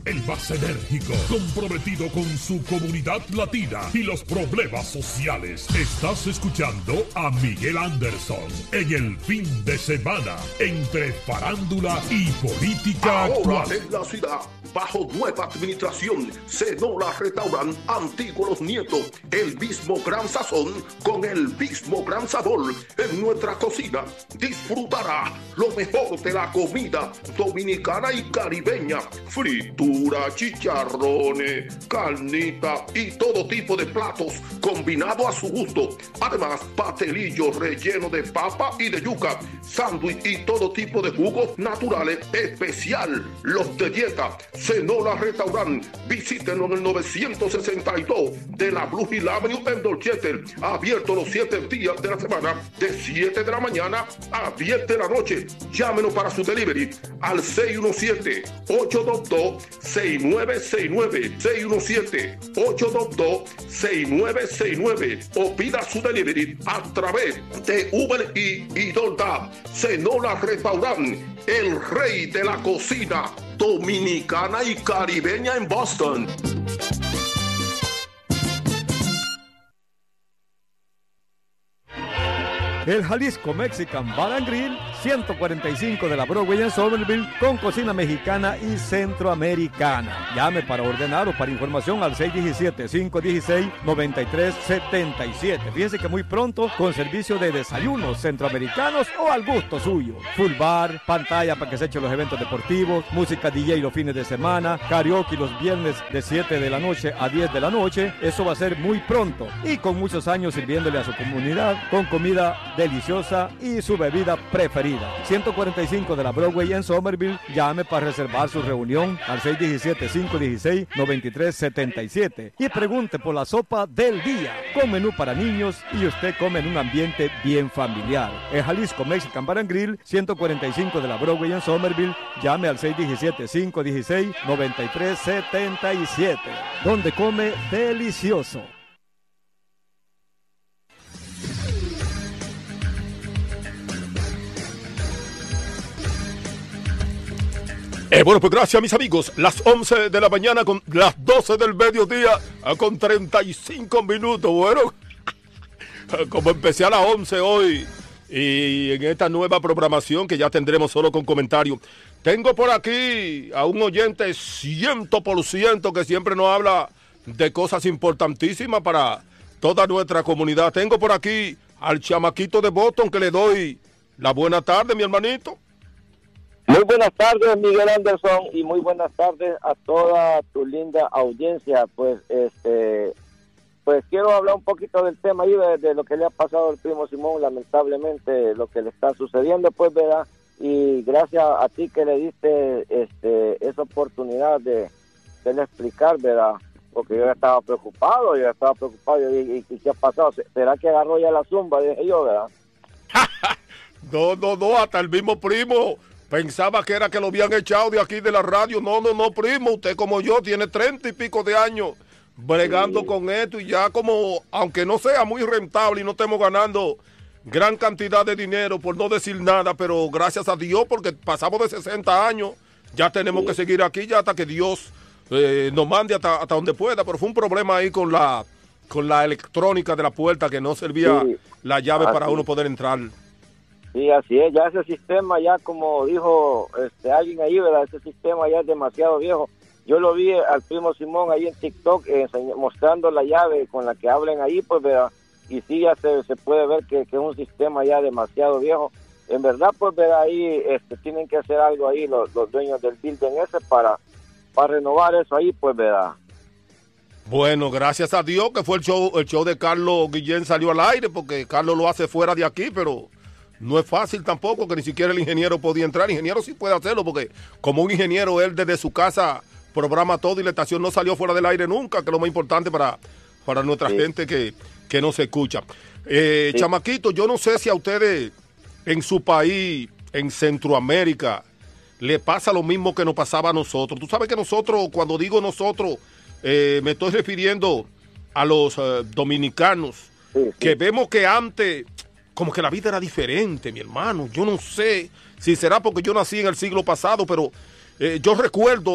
el más enérgico, comprometido con su comunidad latina y los problemas sociales. Estás escuchando a Miguel Anderson en el fin de semana, entre farándula y política Ahora actual. en la ciudad, bajo nueva administración, Cenola Restaurant Antiguo Los Nietos, el mismo gran sazón con el mismo gran sabor. En nuestra cocina disfrutará lo mejor de la comida dominicana y caribeña, fritura, chicharrones, carnita y todo tipo de platos combinado a su gusto. Además, pastelillos rellenos de papa y de yuca, sándwich y todo tipo de jugos naturales, especial los de dieta. Cenola Restaurant, visítenos en el 962 de la Blue Hill Avenue en Dorchester, abierto los 7 días de la semana, de 7 de la mañana a 10 de la noche. Llámenos para su delivery al 617-822-6969, 617-822-6969, o pida su delivery a través de Uber y DoorDash. Cenola Restaurant, el rey de la cocina dominicana y caribeña en Boston. El Jalisco Mexican Bar and Grill, 145 de la Broadway en Somerville, con cocina mexicana y centroamericana. Llame para ordenar o para información al 617-516-9377. Fíjense que muy pronto, con servicio de desayunos centroamericanos o al gusto suyo. Full bar, pantalla para que se echen los eventos deportivos, música DJ los fines de semana, karaoke los viernes de 7 de la noche a 10 de la noche. Eso va a ser muy pronto y con muchos años sirviéndole a su comunidad con comida deliciosa y su bebida preferida. 145 de la Broadway en Somerville. Llame para reservar su reunión al 617-516-9377 y pregunte por la sopa del día, con menú para niños, y usted come en un ambiente bien familiar. El Jalisco Mexican Bar and Grill, 145 de la Broadway en Somerville. Llame al 617-516-9377, donde come delicioso. Bueno, pues gracias, mis amigos. Las 11 de la mañana con las 12 del mediodía con 35 minutos. Bueno, como empecé a las 11 hoy y en esta nueva programación que ya tendremos solo con comentarios, tengo por aquí a un oyente 100% que siempre nos habla de cosas importantísimas para toda nuestra comunidad. Tengo por aquí al chamaquito de Boston, que le doy la buena tarde, mi hermanito. Muy buenas tardes, Miguel Anderson, y muy buenas tardes a toda tu linda audiencia. Pues quiero hablar un poquito del tema ahí de lo que le ha pasado al primo Simón, lamentablemente lo que le está sucediendo, pues, ¿verdad? Y gracias a ti que le diste esa oportunidad de explicar, ¿verdad? Porque yo ya estaba preocupado, y ¿qué ha pasado? ¿Será que agarró ya la zumba? Dije yo, ¿verdad? No, hasta el mismo primo pensaba que era que lo habían echado de aquí de la radio. No, primo, usted como yo tiene 30 y pico de años bregando con esto, y ya como, aunque no sea muy rentable y no estemos ganando gran cantidad de dinero, por no decir nada, pero gracias a Dios, porque pasamos de 60 años, ya tenemos que seguir aquí ya hasta que Dios nos mande hasta donde pueda. Pero fue un problema ahí con la electrónica de la puerta, que no servía la llave para uno poder entrar. Sí, así es, ya ese sistema, ya como dijo alguien ahí, ¿verdad? Ese sistema ya es demasiado viejo. Yo lo vi al primo Simón ahí en TikTok mostrando la llave con la que hablan ahí, pues, ¿verdad? Y sí, ya se puede ver que es un sistema ya demasiado viejo. En verdad, pues, ¿verdad? Ahí tienen que hacer algo ahí los dueños del building ese para renovar eso ahí, pues, ¿verdad? Bueno, gracias a Dios que fue el show de Carlos Guillén salió al aire, porque Carlos lo hace fuera de aquí, pero no es fácil tampoco, que ni siquiera el ingeniero podía entrar. El ingeniero sí puede hacerlo, porque como un ingeniero, él desde su casa programa todo, y la estación no salió fuera del aire nunca, que es lo más importante para nuestra gente que nos escucha. Sí. Chamaquito, yo no sé si a ustedes en su país, en Centroamérica, le pasa lo mismo que nos pasaba a nosotros. Tú sabes que nosotros, cuando digo nosotros, me estoy refiriendo a los dominicanos, que vemos que antes como que la vida era diferente, mi hermano. Yo no sé si será porque yo nací en el siglo pasado, pero yo recuerdo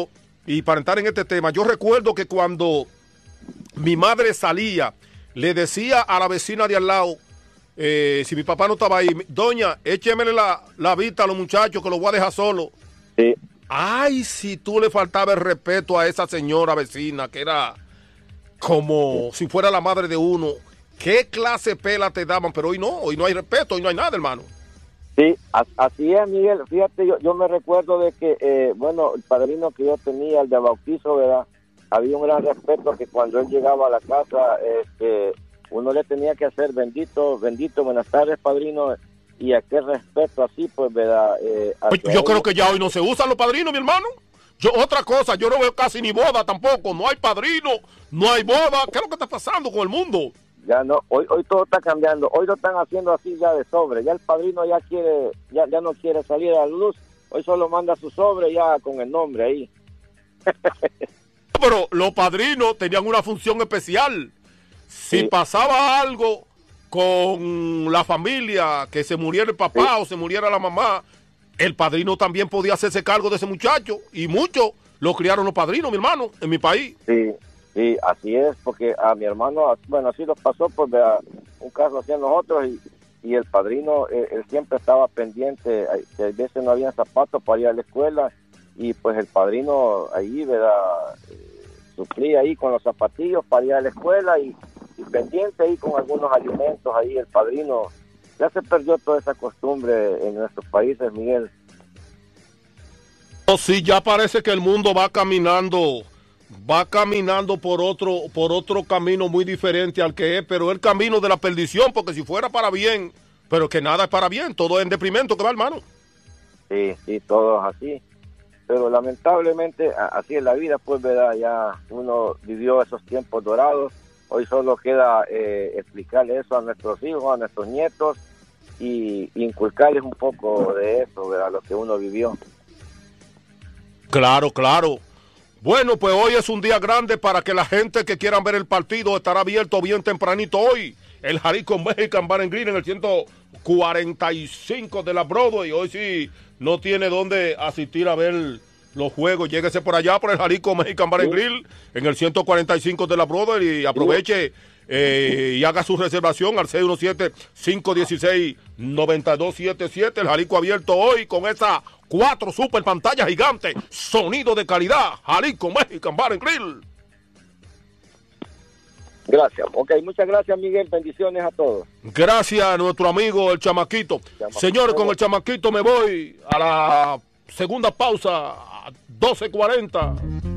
y para entrar en este tema, yo recuerdo que cuando mi madre salía, le decía a la vecina de al lado, si mi papá no estaba ahí, doña, échemele la vista a los muchachos que los voy a dejar solo. Sí. Ay, si tú le faltaba el respeto a esa señora vecina, que era como si fuera la madre de uno. ¿Qué clase de pela te daban? Pero hoy no hay respeto, hoy no hay nada, hermano. Sí, así es, Miguel. Fíjate, yo me recuerdo de que, el padrino que yo tenía, el de bautizo, ¿verdad? Había un gran respeto que cuando él llegaba a la casa, uno le tenía que hacer bendito, buenas tardes, padrino, y aquel respeto así, pues, ¿verdad? Yo creo que ya hoy no se usan los padrinos, mi hermano. Otra cosa, yo no veo casi ni boda tampoco, no hay padrino, no hay boda. ¿Qué es lo que está pasando con el mundo? Ya no, hoy todo está cambiando, hoy lo están haciendo así ya de sobre, ya el padrino ya no quiere salir a la luz, hoy solo manda su sobre ya con el nombre ahí. Pero los padrinos tenían una función especial. Si pasaba algo con la familia, que se muriera el papá o se muriera la mamá, el padrino también podía hacerse cargo de ese muchacho, y muchos lo criaron los padrinos, mi hermano, en mi país. Sí, así es, porque a mi hermano, bueno, así nos pasó, pues, un caso hacia nosotros, y el padrino, él siempre estaba pendiente, que a veces no había zapatos para ir a la escuela, y pues el padrino ahí, ¿verdad?, suplía ahí con los zapatillos para ir a la escuela, y pendiente ahí con algunos alimentos, ahí el padrino. Ya se perdió toda esa costumbre en nuestros países, Miguel. Sí, ya parece que el mundo va caminando por otro camino muy diferente al que es, pero el camino de la perdición, porque si fuera para bien, pero que nada es para bien, todo es en deprimento que va, hermano. Sí, todo es así, pero lamentablemente así es la vida, pues, ¿verdad? Ya uno vivió esos tiempos dorados, hoy solo queda explicarle eso a nuestros hijos, a nuestros nietos, y inculcarles un poco de eso, ¿verdad? Lo que uno vivió. Claro. Bueno, pues hoy es un día grande para que la gente que quieran ver el partido estará abierto bien tempranito hoy. El Jalisco Mexican Bar and Grill en el 145 de la Broadway. Hoy sí no tiene dónde asistir a ver los juegos. Lléguese por allá por el Jalisco Mexican Bar and Grill en el 145 de la Broadway y aproveche y haga su reservación al 617-516-9277. El Jalisco abierto hoy con esa 4 super pantallas gigantes, sonido de calidad. Jalisco Mexican Bar and Grill. Gracias. Ok, muchas gracias, Miguel. Bendiciones a todos. Gracias a nuestro amigo el Chamaquito. Señores, con el Chamaquito me voy a la segunda pausa, 12:40.